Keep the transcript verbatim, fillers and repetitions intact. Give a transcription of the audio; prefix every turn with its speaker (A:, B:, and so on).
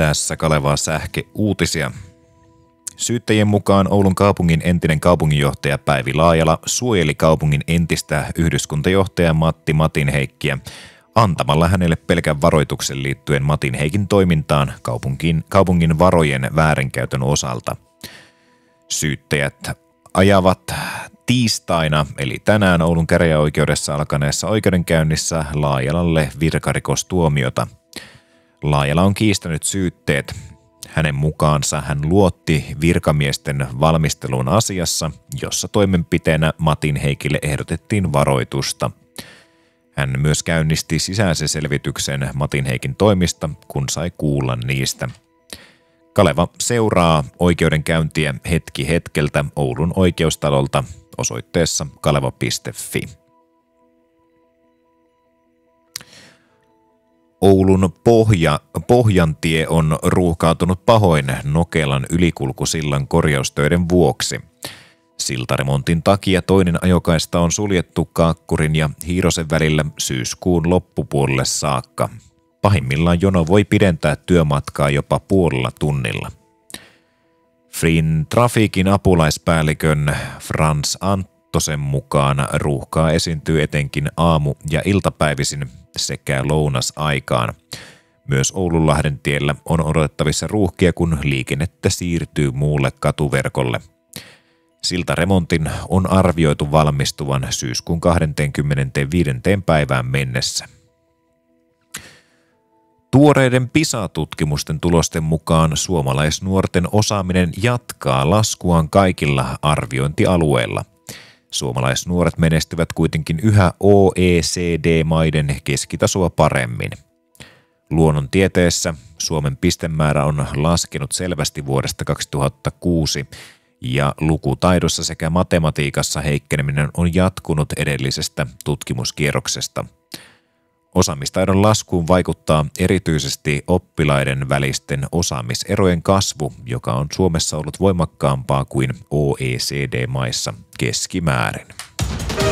A: Tässä Kalevaa sähkeuutisia. Syyttäjien mukaan Oulun kaupungin entinen kaupunginjohtaja Päivi Laajala suojeli kaupungin entistä yhdyskuntajohtaja Matti Matinheikkiä antamalla hänelle pelkän varoituksen liittyen Matinheikin toimintaan kaupungin, kaupungin varojen väärinkäytön osalta. Syyttäjät ajavat tiistaina eli tänään Oulun käräjäoikeudessa alkaneessa oikeudenkäynnissä Laajalalle virkarikostuomiota. Laajala on kiistänyt syytteet. Hänen mukaansa hän luotti virkamiesten valmisteluun asiassa, jossa toimenpiteenä Matinheikille ehdotettiin varoitusta. Hän myös käynnisti sisäisen selvityksen Matinheikin toimista, kun sai kuulla niistä. Kaleva seuraa oikeudenkäyntiä hetki hetkeltä Oulun oikeustalolta osoitteessa kaleva piste fi. Oulun pohja, Pohjantie on ruuhkautunut pahoin Nokelan ylikulkusillan korjaustöiden vuoksi. Siltaremontin takia toinen ajokaista on suljettu Kaakkurin ja Hiirosen välillä syyskuun loppupuolelle saakka. Pahimmillaan jono voi pidentää työmatkaa jopa puolella tunnilla. Frin Trafikin apulaispäällikön Frans Anttosen mukaan ruuhkaa esiintyy etenkin aamu- ja iltapäivisin sekä lounasaikaan. Myös Oulunlahden tiellä on odotettavissa ruuhkia, kun liikennettä siirtyy muulle katuverkolle. Siltaremontin on arvioitu valmistuvan syyskuun kahdeskymmenesviides päivään mennessä. Tuoreiden PISA-tutkimusten tulosten mukaan suomalaisnuorten osaaminen jatkaa laskuaan kaikilla arviointialueilla. Suomalaisnuoret menestyvät kuitenkin yhä O E C D-maiden keskitasoa paremmin. Luonnontieteessä Suomen pistemäärä on laskenut selvästi vuodesta kaksituhattakuusi ja lukutaidossa sekä matematiikassa heikkeneminen on jatkunut edellisestä tutkimuskierroksesta. Osaamistaidon laskuun vaikuttaa erityisesti oppilaiden välisten osaamiserojen kasvu, joka on Suomessa ollut voimakkaampaa kuin O E C D-maissa keskimäärin.